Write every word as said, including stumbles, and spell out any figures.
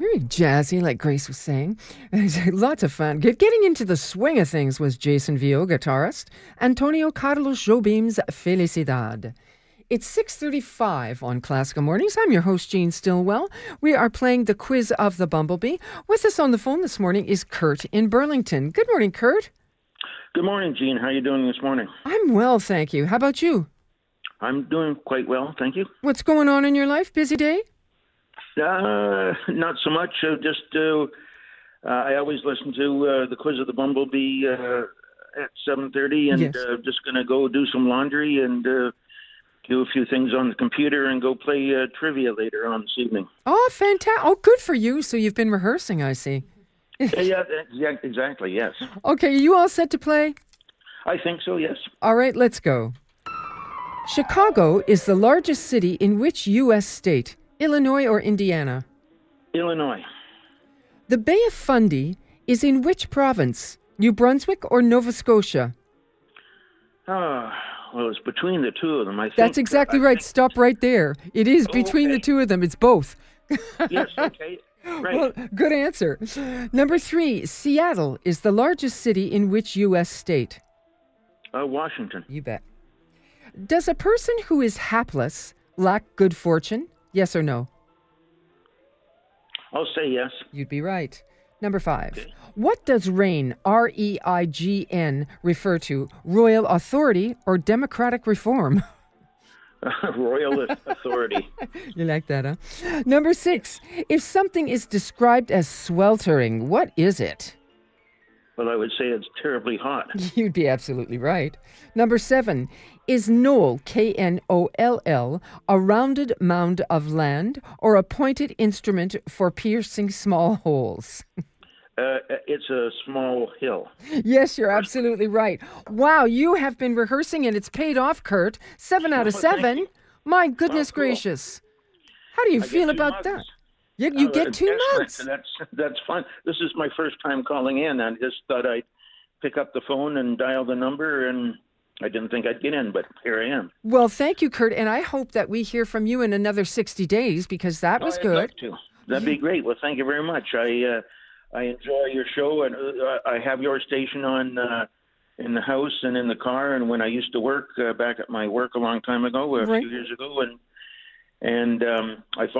Very jazzy, like Grace was saying. Lots of fun. Get, getting into the swing of things was Jason Vio, guitarist. Antonio Carlos Jobim's Felicidad. It's six thirty-five on Classical Mornings. I'm your host, Jean Stillwell. We are playing the Quiz of the Bumblebee. With us on the phone this morning is Kurt in Burlington. Good morning, Kurt. Good morning, Jean. How are you doing this morning? I'm well, thank you. How about you? I'm doing quite well, thank you. What's going on in your life? Busy day? Uh, not so much. Uh, just uh, uh, I always listen to uh, the Quiz of the Bumblebee uh, at seven thirty, and Yes. uh, just going to go do some laundry and uh, do a few things on the computer and go play uh, trivia later on this evening. Oh, fantastic. Oh, good for you. So you've been rehearsing, I see. yeah, yeah, yeah, exactly, yes. Okay, are you all set to play? I think so, yes. All right, let's go. Chicago is the largest city in which U S state? Illinois or Indiana? Illinois. The Bay of Fundy is in which province? New Brunswick or Nova Scotia? Ah, well, it's between the two of them, I think. That's exactly I right. think- Stop right there. It is Oh, between okay. the two of them. It's both. Yes, okay. Right. Well, good answer. Number three, Seattle is the largest city in which U S state? Uh, Washington. You bet. Does a person who is hapless lack good fortune? Yes or no? I'll say yes. You'd be right. Number five. Okay. What does REIGN, R E I G N, refer to? Royal authority or democratic reform? Royal authority. You like that, huh? Number six. If something is described as sweltering, what is it? Well, I would say it's terribly hot. You'd be absolutely right. Number seven. Is knoll, K N O L L, a rounded mound of land or a pointed instrument for piercing small holes? Uh, it's a small hill. Yes, you're absolutely right. Wow, you have been rehearsing and it's paid off, Kurt. Seven out of Oh, thank seven. you. My goodness Oh, cool. gracious. How do you I feel get two about mugs. that? You, you Uh, get two excellent. mugs. That's that's fun. This is my first time calling in. I just thought I'd pick up the phone and dial the number, and I didn't think I'd get in, but here I am. Well, thank you, Kurt, and I hope that we hear from you in another sixty days because that was Oh, I'd good. love to. That'd be great. Well, thank you very much. I uh, I enjoy your show, and uh, I have your station on uh, in the house and in the car, and when I used to work uh, back at my work a long time ago, a Right. few years ago, and and um, I